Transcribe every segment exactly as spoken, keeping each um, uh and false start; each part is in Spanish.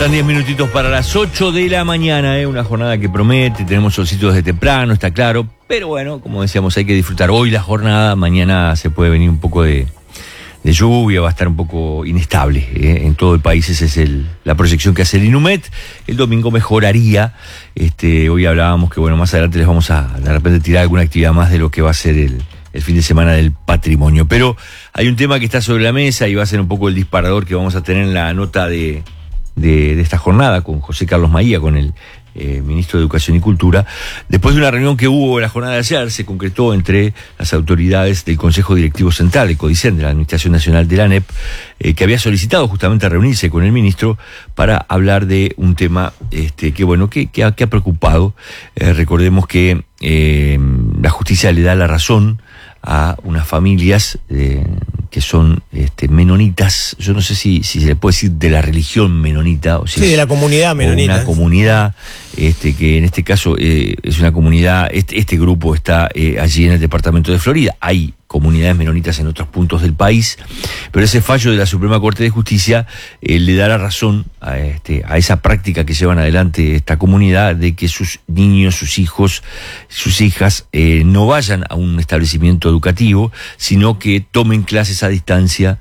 Faltan diez minutitos para las ocho de la mañana, ¿eh? Una jornada que promete, tenemos solcitos desde temprano, está claro, pero bueno, como decíamos, hay que disfrutar hoy la jornada, mañana se puede venir un poco de, de lluvia, va a estar un poco inestable, ¿eh? En todo el país. Esa es el, la proyección que hace el INUMET. El domingo mejoraría, este, hoy hablábamos que bueno, más adelante les vamos a de repente tirar alguna actividad más de lo que va a ser el el fin de semana del patrimonio. Pero hay un tema que está sobre la mesa y va a ser un poco el disparador que vamos a tener en la nota de, de, de esta jornada con José Carlos Maía, con el eh, ministro de Educación y Cultura. Después de una reunión que hubo en la jornada de ayer, se concretó entre las autoridades del Consejo Directivo Central, el CODICEN, de la Administración Nacional de la ANEP, eh, que había solicitado justamente reunirse con el ministro para hablar de un tema este, que, bueno, que, que, ha, que ha preocupado. Eh, recordemos que eh, la justicia le da la razón a unas familias eh, que son este, menonitas. Yo no sé si, si se le puede decir de la religión menonita. O si sí, es, de la comunidad menonita. Una comunidad este, que en este caso eh, es una comunidad, este, este grupo está eh, allí en el departamento de Florida. Hay comunidades menonitas en otros puntos del país, pero ese fallo de la Suprema Corte de Justicia eh, le da la razón a, este, a esa práctica que llevan adelante esta comunidad de que sus niños, sus hijos, sus hijas eh, no vayan a un establecimiento educativo, sino que tomen clases a distancia,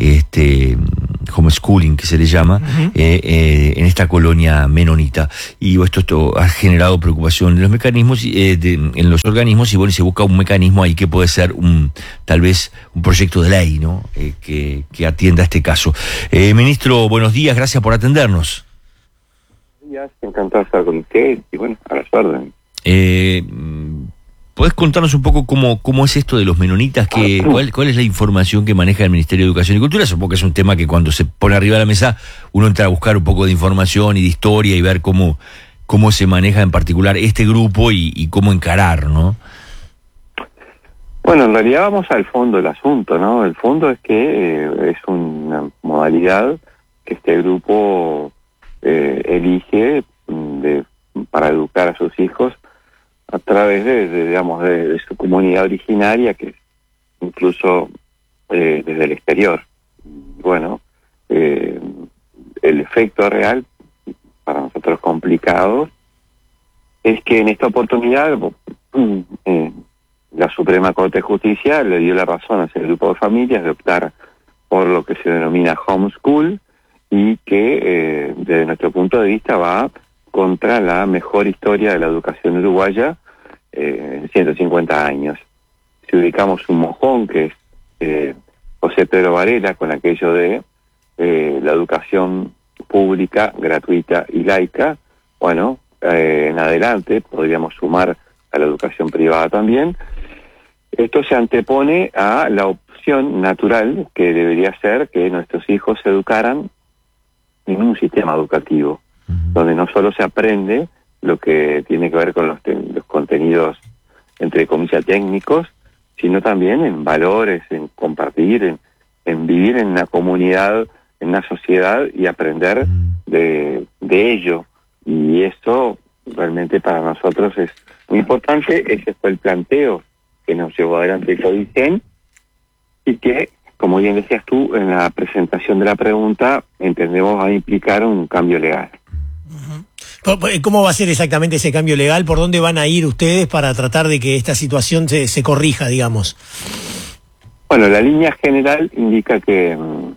este homeschooling que se le llama, uh-huh. eh, eh, en esta colonia menonita. Y esto, esto ha generado preocupación en los mecanismos, eh, de, en los organismos, y bueno, se busca un mecanismo ahí que puede ser un tal vez un proyecto de ley, ¿no? Eh, que, que atienda este caso. Eh, ministro, buenos días, gracias por atendernos. Buenos días, encantado de estar con usted y bueno, a las órdenes. Eh, ¿Podés contarnos un poco cómo, cómo es esto de los menonitas? Que, cuál, ¿Cuál es la información que maneja el Ministerio de Educación y Cultura? Supongo que es un tema que cuando se pone arriba de la mesa uno entra a buscar un poco de información y de historia y ver cómo, cómo se maneja en particular este grupo y, y cómo encarar, ¿no? Bueno, en realidad vamos al fondo del asunto, ¿no? El fondo es que eh, es una modalidad que este grupo eh, elige de, para educar a sus hijos a través de, de digamos, de, de su comunidad originaria, que incluso eh, desde el exterior. Bueno, eh, el efecto real, para nosotros complicado, es que en esta oportunidad eh, la Suprema Corte de Justicia le dio la razón a ese grupo de familias de optar por lo que se denomina homeschool y que eh, desde nuestro punto de vista va contra la mejor historia de la educación uruguaya eh, en ciento cincuenta años. Si ubicamos un mojón que es eh, José Pedro Varela con aquello de eh, la educación pública, gratuita y laica, bueno, eh, en adelante podríamos sumar a la educación privada también. Esto se antepone a la opción natural que debería ser que nuestros hijos se educaran en un sistema educativo, uh-huh. donde no solo se aprende lo que tiene que ver con los, ten- los contenidos, entre comillas, técnicos, sino también en valores, en compartir, en, en vivir en una comunidad, en una sociedad y aprender uh-huh. de, de ello. Y esto realmente para nosotros es muy importante. Ese fue el planteo que nos llevó adelante el CODICEN y que, como bien decías tú en la presentación de la pregunta, entendemos va a implicar un cambio legal. ¿Cómo va a ser exactamente ese cambio legal? ¿Por dónde van a ir ustedes para tratar de que esta situación se, se corrija, digamos? Bueno, la línea general indica que mmm,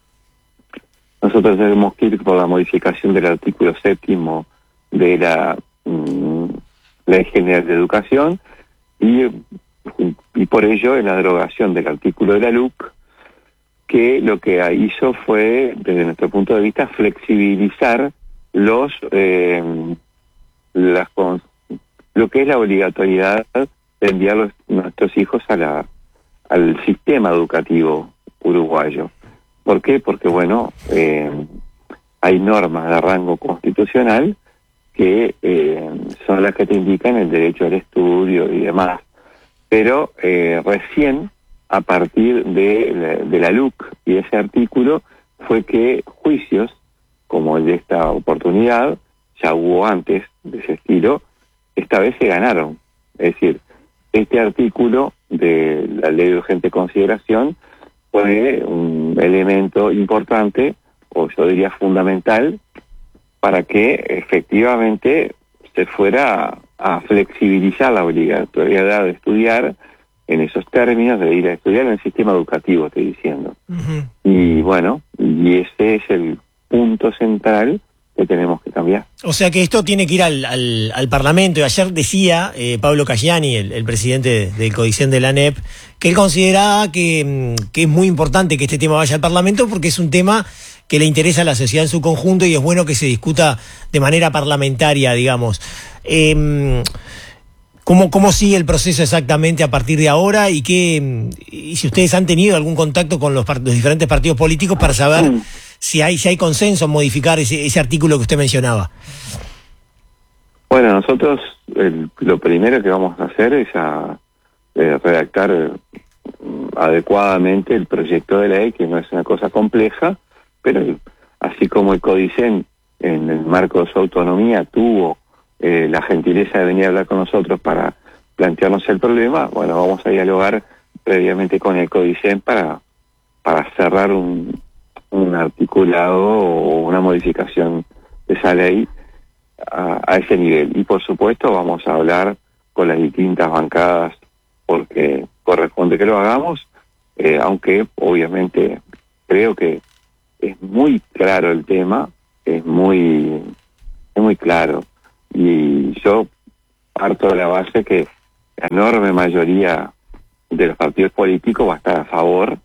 nosotros debemos ir por la modificación del artículo séptimo de la mmm, Ley General de Educación y, y por ello en la derogación del artículo de la L U C, que lo que hizo fue, desde nuestro punto de vista, flexibilizar los eh, las lo que es la obligatoriedad de enviar los, nuestros hijos a la al sistema educativo uruguayo. ¿Por qué? Porque bueno, eh, hay normas de rango constitucional que eh, son las que te indican el derecho al estudio y demás, pero eh, recién a partir de, de la L U C y ese artículo fue que juicios como el de esta oportunidad, ya hubo antes de ese estilo, esta vez se ganaron. Es decir, este artículo de la Ley de Urgente Consideración fue un elemento importante, o yo diría fundamental, para que efectivamente se fuera a flexibilizar la obligatoriedad de estudiar en esos términos, de ir a estudiar en el sistema educativo, estoy diciendo. Uh-huh. Y bueno, y ese es el punto central que tenemos que cambiar. O sea que esto tiene que ir al, al, al Parlamento. Y ayer decía eh, Pablo Caggiani, el, el presidente del Codicen de la A N E P, que él consideraba que, que es muy importante que este tema vaya al Parlamento porque es un tema que le interesa a la sociedad en su conjunto y es bueno que se discuta de manera parlamentaria, digamos. Eh, ¿cómo, ¿Cómo sigue el proceso exactamente a partir de ahora? Y, qué, y si ustedes han tenido algún contacto con los, los diferentes partidos políticos para saber si hay si hay consenso en modificar ese, ese artículo que usted mencionaba. Bueno, nosotros el, lo primero que vamos a hacer es a, eh, redactar eh, adecuadamente el proyecto de ley, que no es una cosa compleja, pero el, así como el Codicen, en el marco de su autonomía, tuvo eh, la gentileza de venir a hablar con nosotros para plantearnos el problema, bueno, vamos a dialogar previamente con el Codicen para, para cerrar un, un articulado o una modificación de esa ley a, a ese nivel. Y por supuesto vamos a hablar con las distintas bancadas porque corresponde que lo hagamos, eh, aunque obviamente creo que es muy claro el tema, es muy, es muy claro. Y yo parto de la base que la enorme mayoría de los partidos políticos va a estar a favor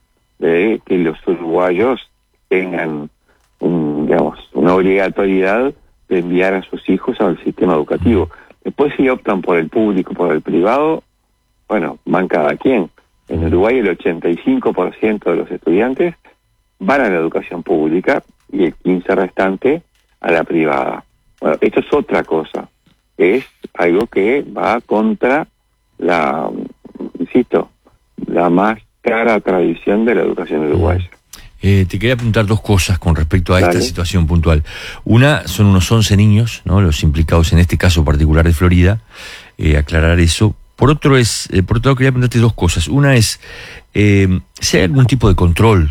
de que los uruguayos tengan un, digamos, una obligatoriedad de enviar a sus hijos al sistema educativo. Después, si optan por el público, por el privado, bueno, van cada quien. En Uruguay el ochenta y cinco por ciento de los estudiantes van a la educación pública y el quince por ciento restante a la privada. Bueno, esto es otra cosa. Es algo que va contra la, insisto, la más cara tradición de la educación uruguaya. Eh, te quería preguntar dos cosas con respecto a Dale. esta situación puntual. Una, son unos once niños, ¿no?, los implicados en este caso particular de Florida, eh, aclarar eso. Por otro, es, eh, por otro lado, quería preguntarte dos cosas. Una es, eh, si hay algún tipo de control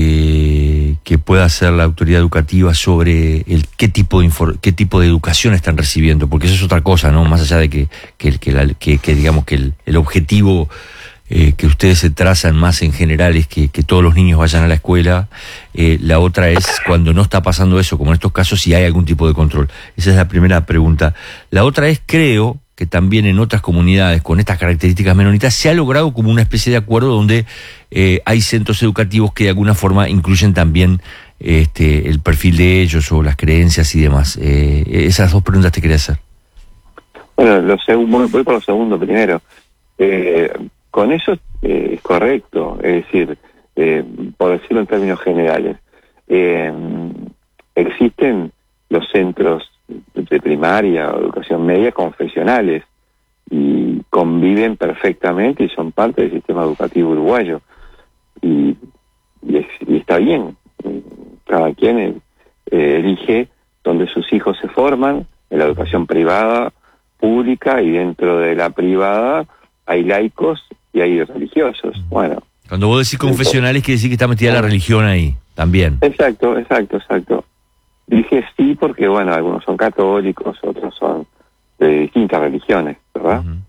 que, que pueda hacer la autoridad educativa sobre el qué tipo de infor, qué tipo de educación están recibiendo, porque eso es otra cosa, ¿no? Más allá de que, que, que, la, que, que digamos que el, el objetivo Eh, que ustedes se trazan más en general es que, que todos los niños vayan a la escuela, eh, la otra es cuando no está pasando eso, como en estos casos, si hay algún tipo de control. Esa es la primera pregunta. La otra es, creo que también en otras comunidades con estas características menonitas se ha logrado como una especie de acuerdo donde eh, hay centros educativos que de alguna forma incluyen también este, el perfil de ellos o las creencias y demás. Eh, esas dos preguntas te quería hacer. Bueno, lo segundo, voy por lo segundo primero. Eh, Con eso eh, es correcto, es decir, eh, por decirlo en términos generales, eh, existen los centros de primaria o educación media confesionales y conviven perfectamente y son parte del sistema educativo uruguayo. Y, y, es, y está bien, cada quien eh, elige donde sus hijos se forman, en la educación privada, pública, y dentro de la privada hay laicos y hay religiosos. Bueno, cuando vos decís confesionales, quiere decir que está metida la religión ahí, también. Exacto, exacto, exacto. Dije sí porque, bueno, algunos son católicos, otros son de distintas religiones, ¿verdad? Uh-huh.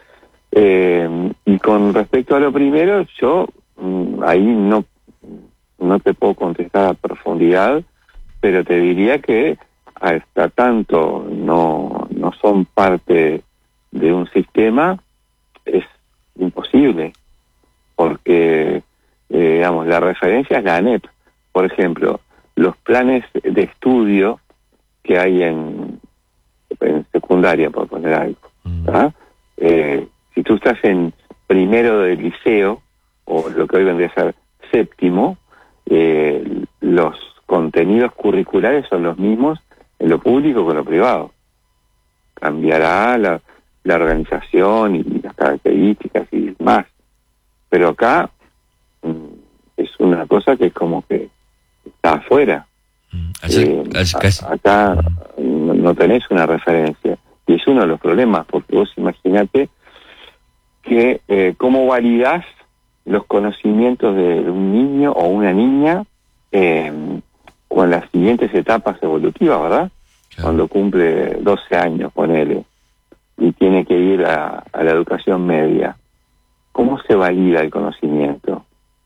Eh, y con respecto a lo primero, yo mmm, ahí no, no te puedo contestar a profundidad, pero te diría que hasta tanto no, no son parte de un sistema, es imposible, porque eh, digamos, la referencia es la A N E P. Por ejemplo, los planes de estudio que hay en, en secundaria, por poner algo, ¿verdad? Eh, si tú estás en primero del liceo, o lo que hoy vendría a ser séptimo, eh, los contenidos curriculares son los mismos en lo público que en lo privado. Cambiará la la organización y las características y demás, pero acá mmm, es una cosa que es como que está afuera. Eh, a, acá no, no tenés una referencia y es uno de los problemas, porque vos imaginate que eh, cómo validás los conocimientos de un niño o una niña eh, con las siguientes etapas evolutivas, ¿verdad? Claro. Cuando cumple doce años, ponele, y tiene que ir a, a la educación media. ¿Cómo se valida el conocimiento?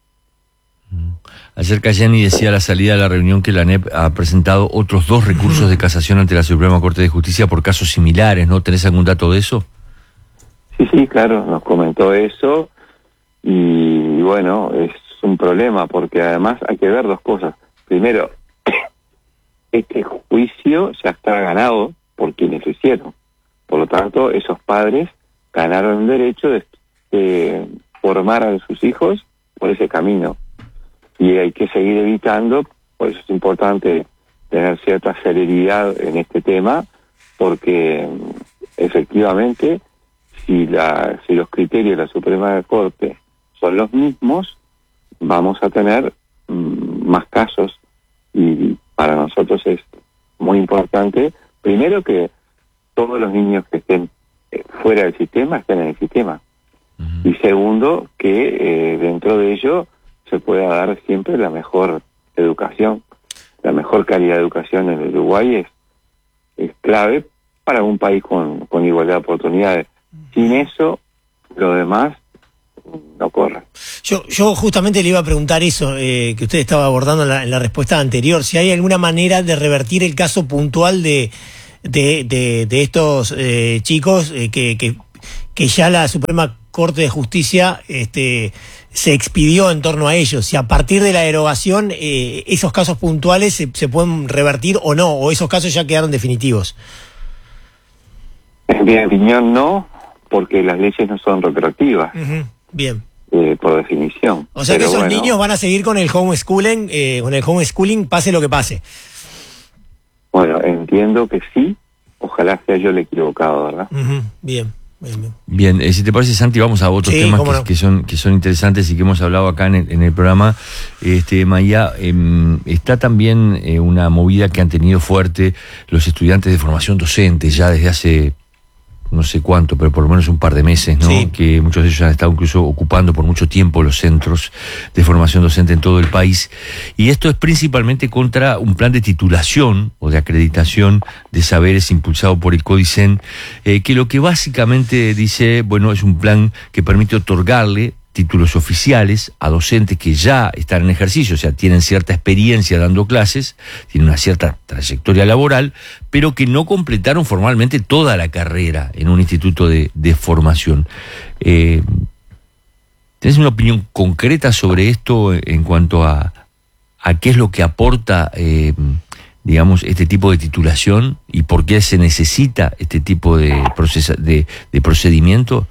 Ayer Cayani decía a la salida de la reunión que la ANEP ha presentado otros dos recursos de casación ante la Suprema Corte de Justicia por casos similares, ¿no? ¿Tenés algún dato de eso? Sí, sí, claro, nos comentó eso y bueno, es un problema porque además hay que ver dos cosas. Primero, este juicio ya está ganado por quienes lo hicieron. Por lo tanto, esos padres ganaron el derecho de, de formar a sus hijos por ese camino. Y hay que seguir evitando, por eso es importante tener cierta celeridad en este tema, porque efectivamente, si, la, si los criterios de la Suprema Corte son los mismos, vamos a tener mmm, más casos, y para nosotros es muy importante, primero que todos los niños que estén fuera del sistema estén en el sistema, uh-huh. Y segundo, que eh, dentro de ello se pueda dar siempre la mejor educación. La mejor calidad de educación en el Uruguay es, es clave para un país con, con igualdad de oportunidades. Sin eso, lo demás no corre. Yo, yo justamente le iba a preguntar eso, eh, que usted estaba abordando en la, en la respuesta anterior, si hay alguna manera de revertir el caso puntual de, de, de, de estos eh, chicos eh, que, que, que ya la Suprema Corte de Justicia este, se expidió en torno a ellos, si a partir de la derogación eh, esos casos puntuales se, se pueden revertir o no, o esos casos ya quedaron definitivos. En mi opinión no, porque las leyes no son retroactivas. Uh-huh. Bien. Eh, por definición. O sea Pero que esos bueno, niños van a seguir con el homeschooling, eh, con el homeschooling pase lo que pase. Bueno, entiendo que sí, ojalá sea yo el equivocado, ¿verdad? Uh-huh. Bien. Bien, bien. Bien, eh, si te parece, Santi, vamos a otros sí, temas que, no. que son que son interesantes y que hemos hablado acá en el, en el programa. Este, Maya, eh, está también eh, una movida que han tenido fuerte los estudiantes de formación docente ya desde hace no sé cuánto, pero por lo menos un par de meses, ¿no? Sí. Que muchos de ellos han estado incluso ocupando por mucho tiempo los centros de formación docente en todo el país. Y esto es principalmente contra un plan de titulación o de acreditación de saberes impulsado por el Codicen, eh, que lo que básicamente dice, bueno, es un plan que permite otorgarle títulos oficiales a docentes que ya están en ejercicio, o sea, tienen cierta experiencia dando clases, tienen una cierta trayectoria laboral, pero que no completaron formalmente toda la carrera en un instituto de, de formación. Eh, ¿Tienes una opinión concreta sobre esto en cuanto a, a qué es lo que aporta, eh, digamos, este tipo de titulación y por qué se necesita este tipo de, procesa, de, de procedimiento?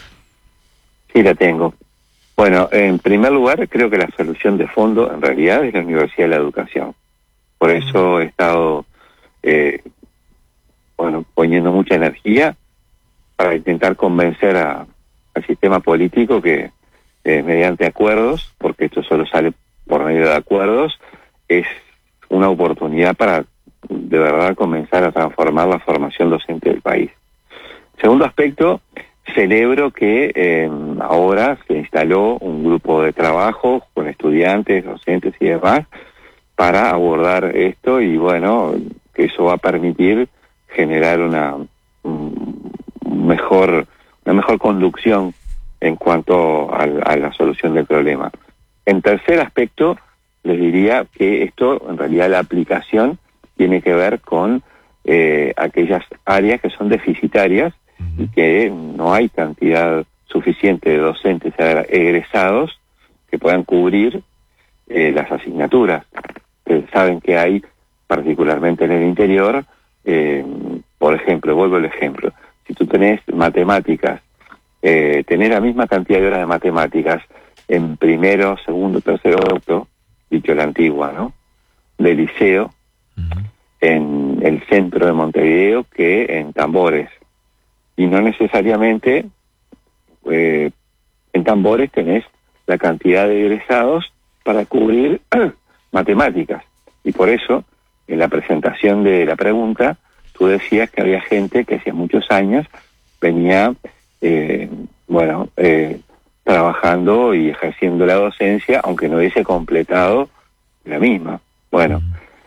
Sí, la tengo. Bueno, en primer lugar, creo que la solución de fondo, en realidad, es la Universidad de la Educación. Por eso he estado, eh, bueno, poniendo mucha energía para intentar convencer a, al sistema político que, eh, mediante acuerdos, porque esto solo sale por medio de acuerdos, es una oportunidad para, de verdad, comenzar a transformar la formación docente del país. Segundo aspecto, celebro que eh, ahora se instaló un grupo de trabajo con estudiantes, docentes y demás para abordar esto y bueno, que eso va a permitir generar una un mejor una mejor conducción en cuanto a, a la solución del problema. En tercer aspecto, les diría que esto, en realidad la aplicación tiene que ver con eh, aquellas áreas que son deficitarias y que no hay cantidad suficiente de docentes egresados que puedan cubrir eh, las asignaturas. Eh, saben que hay, particularmente en el interior, eh, por ejemplo, vuelvo al ejemplo, si tú tenés matemáticas, eh, tenés la misma cantidad de horas de matemáticas en primero, segundo, tercero, cuarto, dicho la antigua, ¿no?, de liceo, uh-huh. en el centro de Montevideo que en Tambores. Y no necesariamente eh, en Tambores tenés la cantidad de egresados para cubrir matemáticas. Y por eso, en la presentación de la pregunta, tú decías que había gente que hacía muchos años venía, eh, bueno, eh, trabajando y ejerciendo la docencia, aunque no hubiese completado la misma. Bueno,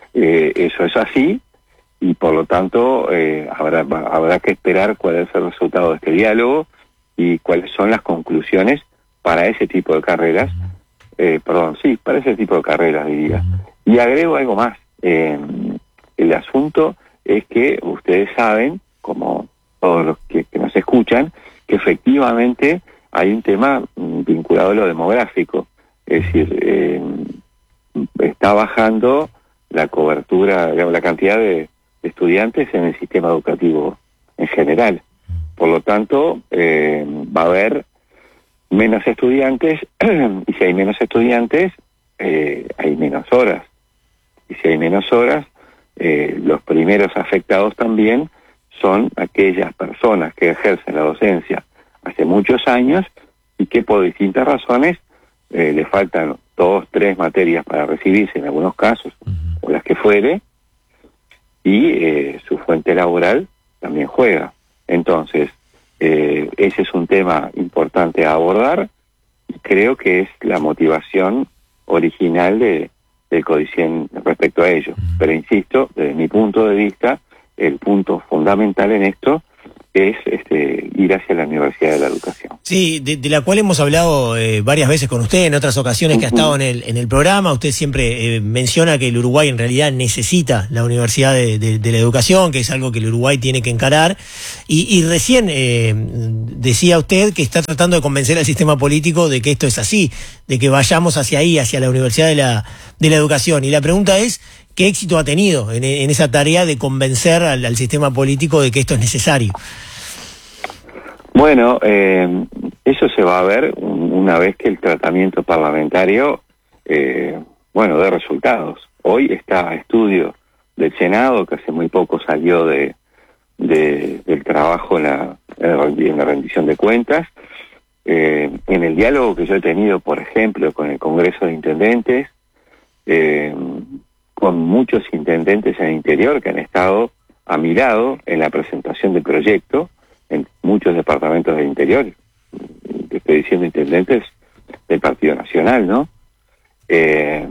Eh, eso es así y por lo tanto eh, habrá, habrá que esperar cuál es el resultado de este diálogo y cuáles son las conclusiones para ese tipo de carreras, eh, perdón, sí, para ese tipo de carreras diría. Y agrego algo más, eh, el asunto es que ustedes saben, como todos los que, que nos escuchan, que efectivamente hay un tema vinculado a lo demográfico, es decir, eh, está bajando la cobertura, la cantidad de, de estudiantes en el sistema educativo en general. Por lo tanto, eh, va a haber menos estudiantes y si hay menos estudiantes, eh, hay menos horas. Y si hay menos horas, eh, los primeros afectados también son aquellas personas que ejercen la docencia hace muchos años y que por distintas razones eh, le faltan dos, tres materias para recibirse en algunos casos, o las que fuere, y eh, su fuente laboral también juega. Entonces, eh, ese es un tema importante a abordar y creo que es la motivación original de, del Codicen respecto a ello. Pero insisto, desde mi punto de vista, el punto fundamental en esto es este, ir hacia la Universidad de la Educación. Sí, de, de la cual hemos hablado eh, varias veces con usted, en otras ocasiones que ha estado en el, en el programa. Usted siempre eh, menciona que el Uruguay en realidad necesita la Universidad de, de, de la Educación, que es algo que el Uruguay tiene que encarar. Y, y recién eh, decía usted que está tratando de convencer al sistema político de que esto es así, de que vayamos hacia ahí, hacia la Universidad de la, de la Educación. Y la pregunta es, ¿qué éxito ha tenido en, en esa tarea de convencer al, al sistema político de que esto es necesario? Bueno, eh, eso se va a ver una vez que el tratamiento parlamentario, eh, bueno, dé resultados. Hoy está a estudio del Senado, que hace muy poco salió de, de del trabajo en la, en la rendición de cuentas. Eh, en el diálogo que yo he tenido, por ejemplo, con el Congreso de Intendentes, eh, con muchos intendentes en el interior que han estado a mi lado en la presentación del proyecto, en muchos departamentos del interior, estoy diciendo intendentes del Partido Nacional, ¿no? Eh,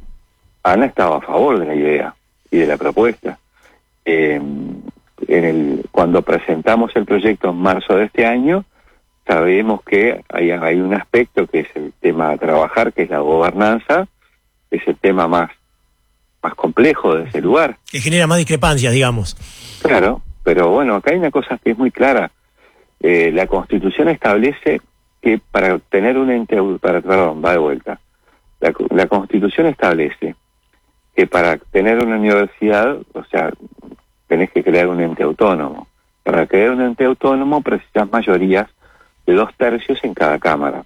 han estado a favor de la idea y de la propuesta. Eh, en el, cuando presentamos el proyecto en marzo de este año, sabemos que hay, hay un aspecto que es el tema a trabajar, que es la gobernanza, es el tema más, más complejo de ese lugar. Que genera más discrepancias, digamos. Claro. Pero bueno, acá hay una cosa que es muy clara. Eh, la Constitución establece que para tener un ente... Para, perdón, va de vuelta. La, la Constitución establece que para tener una universidad, o sea, tenés que crear un ente autónomo. Para crear un ente autónomo precisas mayorías de dos tercios en cada cámara.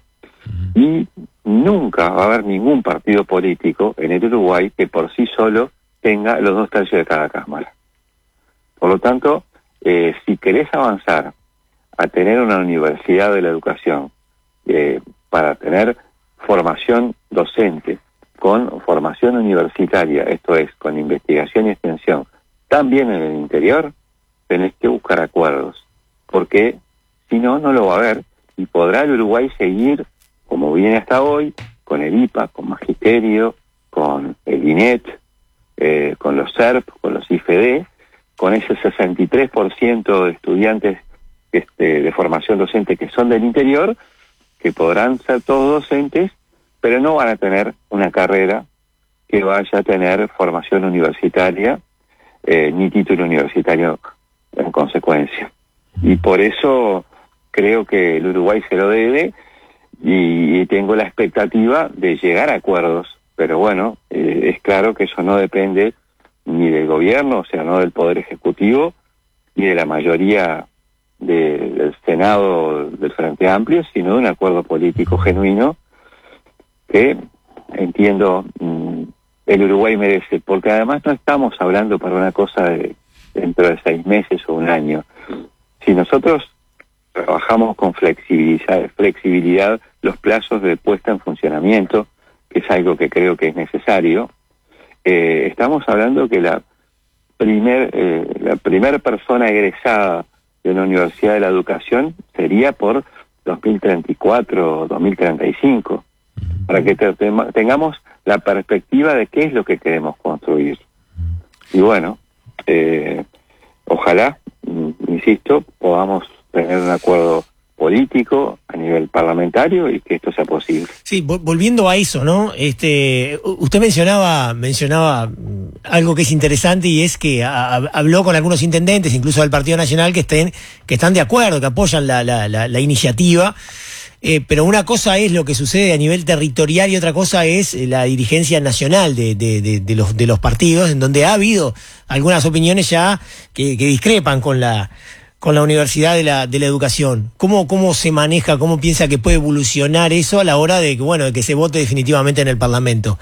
Y nunca va a haber ningún partido político en el Uruguay que por sí solo tenga los dos tercios de cada cámara. Por lo tanto, eh, si querés avanzar a tener una universidad de la educación, eh, para tener formación docente, con formación universitaria, esto es, con investigación y extensión, también en el interior, tenés que buscar acuerdos, porque si no, no lo va a haber, y podrá el Uruguay seguir, como viene hasta hoy, con el I P A, con Magisterio, con el I N E T, eh, con los S E R P, con los I F E D, con ese sesenta y tres por ciento de estudiantes este, de formación docente que son del interior, que podrán ser todos docentes, pero no van a tener una carrera que vaya a tener formación universitaria, eh, ni título universitario en consecuencia. Y por eso creo que el Uruguay se lo debe y, y tengo la expectativa de llegar a acuerdos, pero bueno, eh, es claro que eso no depende ni del gobierno, o sea, no del Poder Ejecutivo, ni de la mayoría de, del Senado del Frente Amplio, sino de un acuerdo político genuino que, entiendo, mmm, el Uruguay merece, porque además no estamos hablando para una cosa de dentro de seis meses o un año. Si nosotros trabajamos con flexibilidad, flexibilidad los plazos de puesta en funcionamiento, que es algo que creo que es necesario, Eh, estamos hablando que la primer eh, la primera persona egresada de la Universidad de la Educación sería por dos mil treinta y cuatro o dos mil treinta y cinco, para que te, te, tengamos la perspectiva de qué es lo que queremos construir. y bueno, eh, ojalá, insisto, podamos tener un acuerdo político a nivel parlamentario y que esto sea posible. Sí, volviendo a eso, ¿no? Este, usted mencionaba mencionaba algo que es interesante y es que a, a, habló con algunos intendentes, incluso del Partido Nacional, que estén que están de acuerdo, que apoyan la, la, la, la iniciativa. Eh, pero una cosa es lo que sucede a nivel territorial y otra cosa es la dirigencia nacional de, de, de, de los de los partidos, en donde ha habido algunas opiniones ya que, que discrepan con la con la Universidad de la de la Educación. ¿Cómo cómo se maneja, cómo piensa que puede evolucionar eso a la hora de que bueno de que se vote definitivamente en el Parlamento?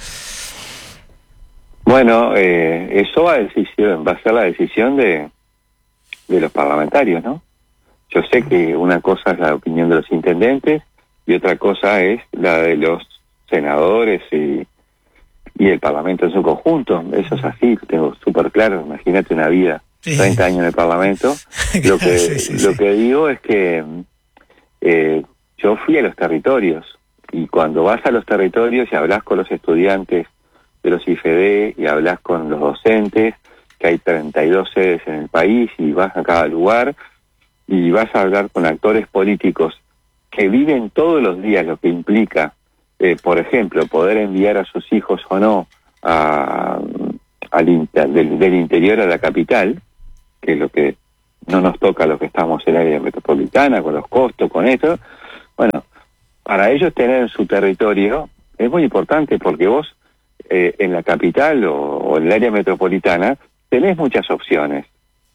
Bueno, eh, eso va a decisión va a ser la decisión de de los parlamentarios, ¿no? Yo sé que una cosa es la opinión de los intendentes y otra cosa es la de los senadores y, y el Parlamento en su conjunto. Eso es así, lo tengo súper claro. Imagínate una vida, sí. treinta años en el Parlamento. Lo que, sí, sí, lo sí. que digo es que eh, yo fui a los territorios y cuando vas a los territorios y hablas con los estudiantes de los I F E D y hablas con los docentes, que hay treinta y dos sedes en el país y vas a cada lugar, y vas a hablar con actores políticos que viven todos los días lo que implica, eh, por ejemplo, poder enviar a sus hijos o no a, al inter, del, del interior a la capital, que es lo que no nos toca a los que estamos en el área metropolitana, con los costos, con esto. Bueno, para ellos tener en su territorio es muy importante porque vos eh, en la capital o, o en el área metropolitana tenés muchas opciones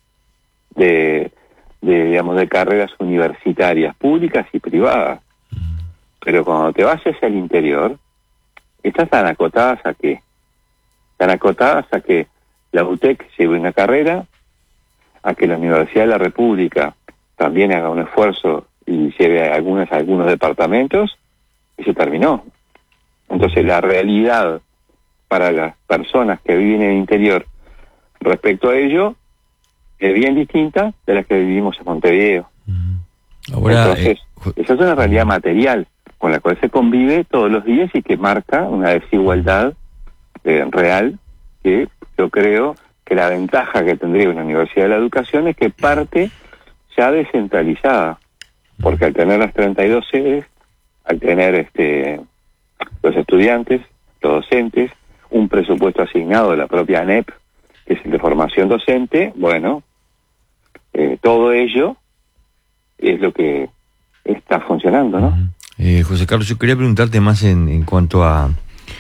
de... de digamos de carreras universitarias públicas y privadas, pero cuando te vas hacia el interior estás tan acotadas a qué tan acotadas a que la U T E C lleve una carrera, a que la Universidad de la República también haga un esfuerzo y lleve a algunos algunos departamentos, y se terminó. Entonces la realidad para las personas que viven en el interior respecto a ello es bien distinta de la que vivimos en Montevideo. Ahora, Entonces, eh, esa es una realidad material con la cual se convive todos los días y que marca una desigualdad eh, real, que yo creo que la ventaja que tendría una Universidad de la Educación es que parte ya descentralizada, porque al tener las treinta y dos sedes, al tener este los estudiantes, los docentes, un presupuesto asignado de la propia A N E P, que es el de formación docente, bueno, Eh, todo ello es lo que está funcionando, ¿no? Eh, José Carlos, yo quería preguntarte más en, en cuanto a,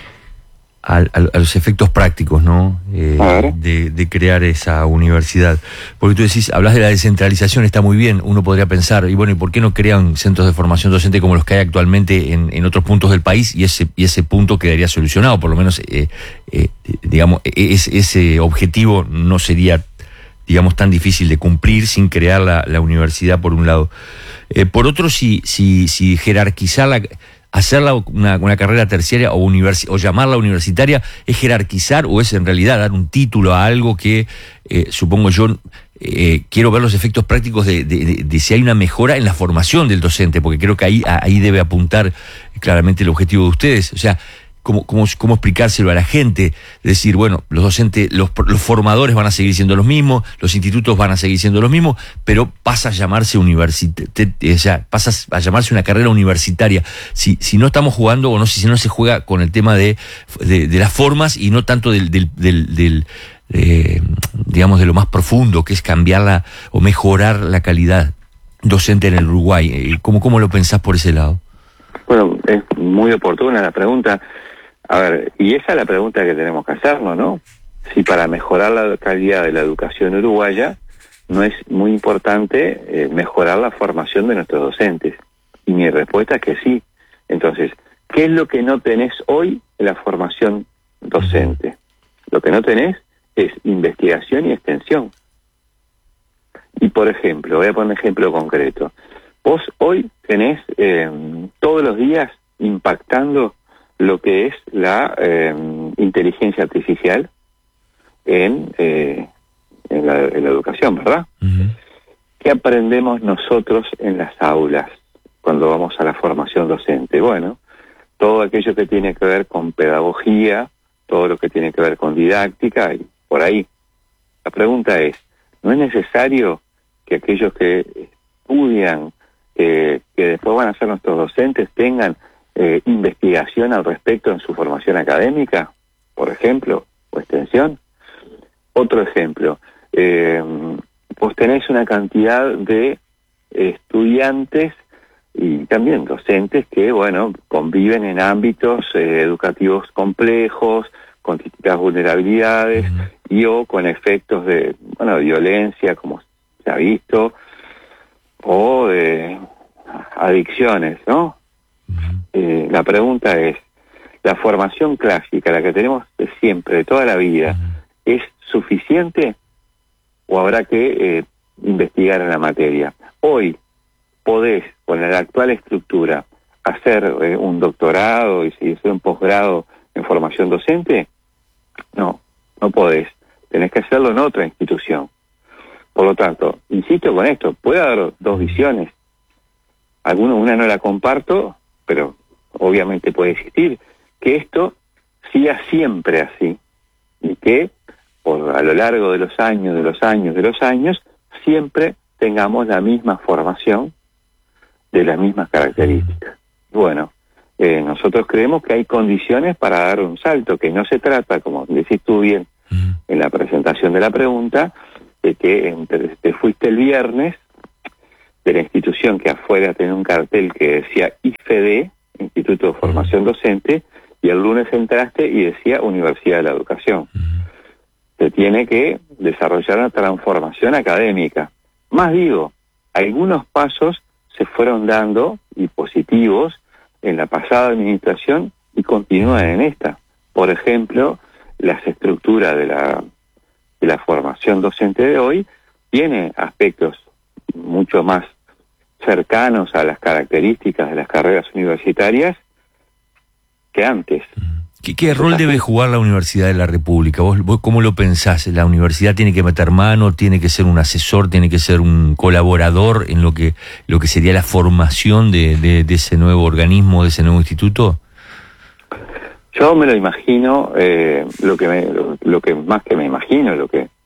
a, a los efectos prácticos, ¿no? Eh, de, de crear esa universidad. Porque tú decís, hablas de la descentralización, está muy bien, uno podría pensar, y bueno, ¿y por qué no crean centros de formación docente como los que hay actualmente en, en otros puntos del país? Y ese y ese punto quedaría solucionado, por lo menos, eh, eh, digamos, es, ese objetivo no sería, digamos, tan difícil de cumplir sin crear la, la universidad, por un lado. Eh, por otro, si, si, si jerarquizarla, hacerla una, una carrera terciaria o, universi o llamarla universitaria, ¿es jerarquizar o es en realidad dar un título a algo que, eh, supongo yo, eh, quiero ver los efectos prácticos de, de, de, de si hay una mejora en la formación del docente, porque creo que ahí, ahí debe apuntar claramente el objetivo de ustedes? O sea, ¿Cómo, cómo, cómo explicárselo a la gente? Decir, bueno, los docentes, los, los formadores van a seguir siendo los mismos, los institutos van a seguir siendo los mismos, pero pasa a llamarse universitaria, o sea, pasa a llamarse una carrera universitaria. Si, si no estamos jugando, o no sé si no se juega con el tema de, de, de las formas y no tanto del, del, del, del eh, digamos, de lo más profundo, que es cambiarla o mejorar la calidad docente en el Uruguay. ¿Cómo, cómo lo pensás por ese lado? Bueno, es muy oportuna la pregunta. A ver, y esa es la pregunta que tenemos que hacernos, ¿no? Si para mejorar la calidad de la educación uruguaya no es muy importante eh, mejorar la formación de nuestros docentes. Y mi respuesta es que sí. Entonces, ¿qué es lo que no tenés hoy en la formación docente? Lo que no tenés es investigación y extensión. Y por ejemplo, voy a poner un ejemplo concreto. Vos hoy tenés eh, todos los días impactando lo que es la eh, inteligencia artificial en, eh, en, la, en la educación, ¿verdad? Uh-huh. ¿Qué aprendemos nosotros en las aulas cuando vamos a la formación docente? Bueno, todo aquello que tiene que ver con pedagogía, todo lo que tiene que ver con didáctica y por ahí. La pregunta es, ¿no es necesario que aquellos que estudian, que, que después van a ser nuestros docentes, tengan eh, investigación al respecto en su formación académica, por ejemplo, o extensión? Otro ejemplo, eh, pues tenés una cantidad de estudiantes y también docentes que, bueno, conviven en ámbitos eh, educativos complejos, con distintas vulnerabilidades uh-huh. y o con efectos de, bueno, de violencia, como se ha visto, o de adicciones, ¿no? Uh-huh. Eh, la pregunta es, ¿la formación clásica, la que tenemos de siempre, de toda la vida, uh-huh. es suficiente o habrá que eh, investigar en la materia? Hoy podés, con la actual estructura, hacer eh, un doctorado y seguir un posgrado en formación docente. No, no podés. Tenés que hacerlo en otra institución. Por lo tanto, insisto con esto, puede haber dos visiones. Alguna, una no la comparto, pero obviamente puede existir, que esto siga siempre así y que por a lo largo de los años, de los años, de los años, siempre tengamos la misma formación de las mismas características. Bueno, eh, nosotros creemos que hay condiciones para dar un salto, que no se trata, como decís tú bien en la presentación de la pregunta, de que entre, te fuiste el viernes de la institución que afuera tenía un cartel que decía I F E D, Instituto de Formación Docente, y el lunes entraste y decía Universidad de la Educación. Se tiene que desarrollar una transformación académica. Más digo, algunos pasos se fueron dando y positivos en la pasada administración y continúan en esta. Por ejemplo, las estructuras de la, de la formación docente de hoy tiene aspectos mucho más cercanos a las características de las carreras universitarias que antes. ¿Qué, qué rol debe jugar la Universidad de la República? ¿Vos, vos cómo lo pensás? ¿La universidad tiene que meter mano, tiene que ser un asesor, tiene que ser un colaborador en lo que lo que sería la formación de, de, de ese nuevo organismo, de ese nuevo instituto? Yo me lo imagino, eh, lo que me, lo, lo que más que me imagino, lo que